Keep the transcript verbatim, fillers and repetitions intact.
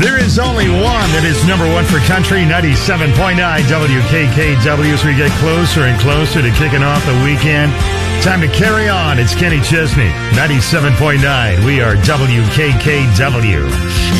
There is only one that is number one for country, ninety-seven point nine W K K W. As we get closer and closer to kicking off the weekend, time to carry on. It's Kenny Chesney, ninety-seven point nine. We are W K K W.